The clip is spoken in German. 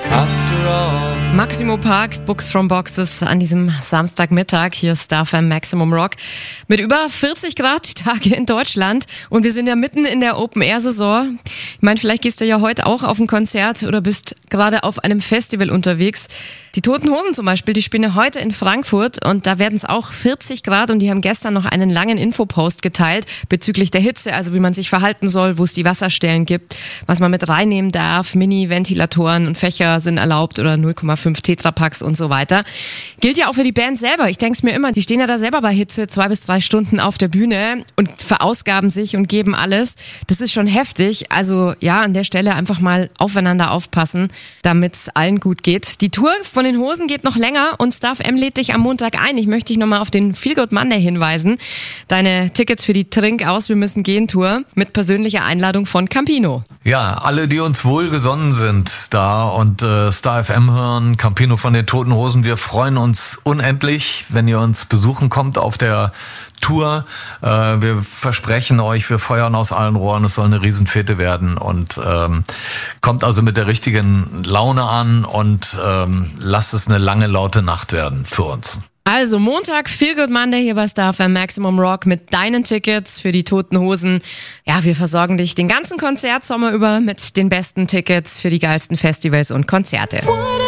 after all. Maximo Park, Books from Boxes an diesem Samstagmittag. Hier ist Star FM Maximum Rock. Mit über 40 Grad die Tage in Deutschland. Und wir sind ja mitten in der Open-Air-Saison. Ich meine, vielleicht gehst du ja heute auch auf ein Konzert oder bist gerade auf einem Festival unterwegs. Die Toten Hosen zum Beispiel, die spielen ja heute in Frankfurt und da werden es auch 40 Grad und die haben gestern noch einen langen Infopost geteilt bezüglich der Hitze, also wie man sich verhalten soll, wo es die Wasserstellen gibt, was man mit reinnehmen darf, Mini-Ventilatoren und Fächer sind erlaubt oder 0,5 Tetrapacks und so weiter. Gilt ja auch für die Band selber. Ich denke mir immer, die stehen ja da selber bei Hitze 2 bis 3 Stunden auf der Bühne und verausgaben sich und geben alles. Das ist schon heftig. Also ja, an der Stelle einfach mal aufeinander aufpassen, damit es allen gut geht. Die Tour von den Hosen geht noch länger und Star FM lädt dich am Montag ein. Ich möchte dich nochmal auf den Feel Good Monday hinweisen. Deine Tickets für die Trink aus, wir müssen gehen Tour mit persönlicher Einladung von Campino. Ja, alle, die uns wohlgesonnen sind da und Star FM hören, Campino von den Toten Hosen, wir freuen uns unendlich, wenn ihr uns besuchen kommt auf der Tour. Wir versprechen euch, wir feuern aus allen Rohren, es soll eine Riesenfete werden und kommt also mit der richtigen Laune an und lasst es eine lange, laute Nacht werden für uns. Also Montag, Feel Good Monday hier bei Star FM Maximum Rock mit deinen Tickets für die Toten Hosen. Ja, wir versorgen dich den ganzen Konzertsommer über mit den besten Tickets für die geilsten Festivals und Konzerte.